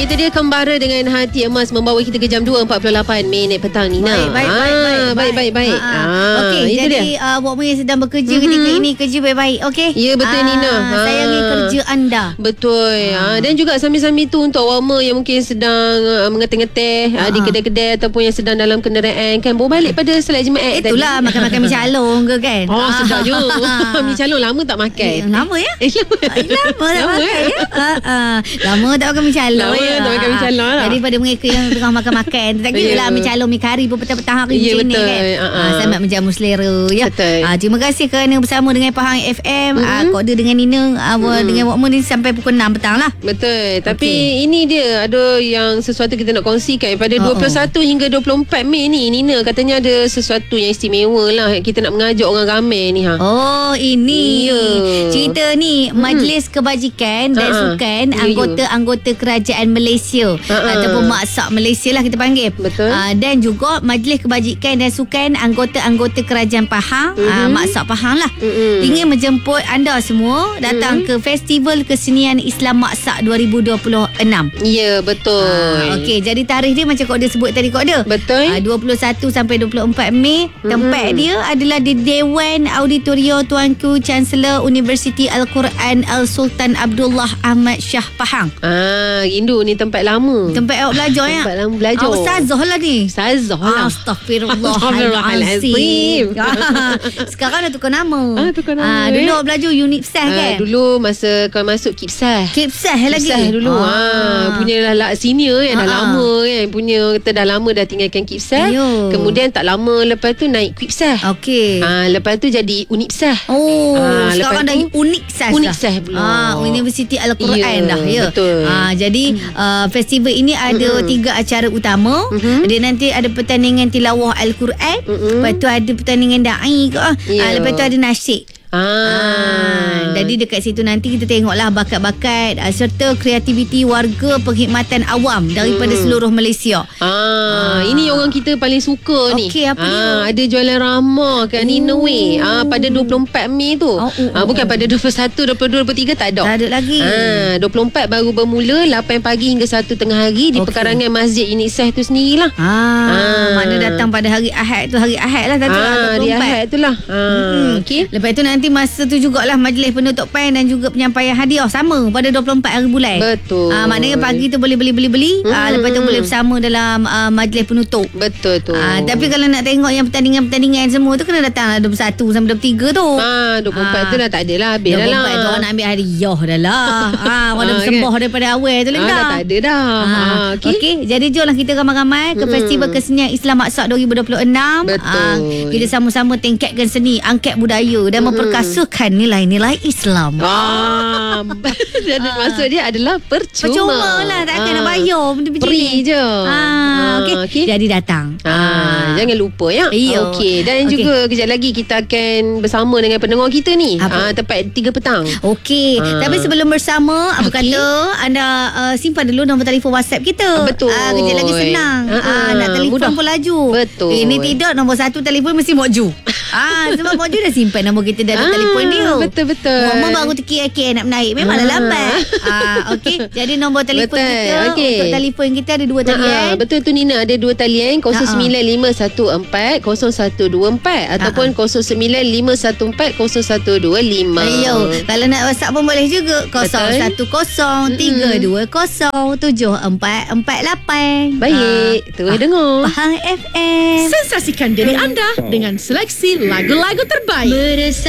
Itu dia Kembara dengan Hati Emas membawa kita ke jam 2.48 minit petang Nina. Baik. Okey, jadi buat yang sedang bekerja ketika ini, kerja baik-baik. Okey. Ya, betul Nina. Sayangi kerja anda. Betul. Dan juga sambil-sambil tu untuk awak yang mungkin sedang mengeteh-ngeteh di kedai-kedai ataupun yang sedang dalam kenderaan kan, bawa balik pada solat Jumaat tadi. Itulah makan-makan mi calong ke kan. Sedap je. Mi calong lama tak makan. Lama ya? Lama tak makan ya? Lama tak makan mi calong. Tak makan mi calong lah. Daripada mereka yang tengah makan-makan. Tak kira lah mi calong, mi kari pun petang-petang hari macam ni kan. Selamat menjamu selera ya. Terima kasih kerana bersama dengan Pahang FM. Koda dengan Nina dengan Wakmu ni sampai pukul 6 petang lah. Betul. Tapi ini dia ada yang sesuatu kita nak kongsikan pada 21 hingga 24 Mei ni. Nina katanya ada sesuatu yang istimewa lah. Kita nak mengajak orang ramai ni. Ini cerita ni Majlis Kebajikan dan Sukan anggota-anggota Kerajaan Malaysia ataupun Maksak Malaysia lah kita panggil. Betul. Dan juga Majlis Kebajikan dan Sukan anggota-anggota Kerajaan Pahang, Maksak Pahang lah, ingin menjemput anda semua datang ke Festival Kesenian Islam Maksak 2026. Ya, betul. Okey, jadi tarikh dia macam Koda sebut tadi Koda. Betul. 21 sampai 24 Mei. Tempat dia adalah di Dewan Auditorio Tuanku Chancellor Universiti Al-Quran Al-Sultan Abdullah Ahmad Shah Pahang. Rindu ni tempat lama. Tempat awak belajar ya? Tempat lama belajar. Ustazah lah ni. Ustazah lah. Astaghfirullahalazim. Sekarang dah tukar nama. Tukar nama. Dulu awak belajar unit PSAH kan? Dulu masa kau masuk KIPSAH. KIPSAH lagi. KIPSAH dulu. Punya lah senior kan, dah lama kan. Punya kita dah lama dah tinggalkan KIPSAH. Kemudian tak lama lepas tu naik KIPSAH. Okey. Lepas tu jadi UNIPSAH. Sekarang dah UNIPSAH pula. Universiti Al-Quran dah ya. Betul. Jadi festival ini ada 3 acara utama. Dia nanti ada pertandingan tilawah Al-Quran. Lepas tu ada pertandingan da'i ke. Lepas tu ada nasyid. Jadi dekat situ nanti kita tengoklah bakat-bakat serta kreativiti warga perkhidmatan awam daripada seluruh Malaysia. Ini orang kita paling suka ni. Okey, apa dia? Ada jualan ramah kat Nina Way. Pada 24 Mei tu. Bukan pada 21, 22, 23 tak ada. Tak ada lagi. 24 baru bermula 8 pagi hingga 1 tengah hari di pekarangan Masjid UNISAH tu sendirilah. Mana datang pada hari Ahad tu, hari Ahad lah tadi. Hari Ahad tu lah. Okey. Lepas tu nanti masa tu jugalah majlis penutupan dan juga penyampaian hadiah sama pada 24 hari bulan. Betul. Maknanya pagi tu boleh beli. Lepas tu boleh bersama dalam majlis penutup. Betul tu. Tapi kalau nak tengok yang pertandingan semua tu kena datang 21 sampai 23 tu. 24 tu dah tak ada lah. Habis dah lah. 24 tu orang nak ambil hadiah dah lah. Orang dah bersembah daripada awal tu lah. Dah tak ada dah. Okey. Jadi jomlah kita ramai-ramai ke Festival Kesenian Islam Maksak 2026. Betul. Kita sama-sama tingkatkan seni, angkat budaya dan memperkasakan nilai-nilai Islam. Jadi maksud dia adalah percuma lah. Takkan nak bayar benda-benda free je. Okey. Jadi datang. Jangan lupa ya. Okey. Dan juga kejap lagi kita akan bersama dengan pendengar kita ni. Tepat 3 petang. Okey. Tapi sebelum bersama, apa kata anda simpan dulu nombor telefon WhatsApp kita. Betul. Kejap lagi senang. Nak telefon mudah pun laju. Betul. Ini tidak, nombor 1 telefon mesti Mokju. Sebab Mokju dah simpan nombor kita dalam telefon dia. Betul. Mama baru terkira-kira nak menaik. Memanglah lambat. Okey. Jadi nombor telefon kita untuk telefon kita ada 2 talian. Betul tu Nina, ada 2 talian 09514 0124 ataupun 09514 0125. Kalau nak WhatsApp pun boleh juga 010 320 7448. Baik, terus dengar Pahang FM. Sensasikan diri anda dengan seleksi lagu-lagu terbaik.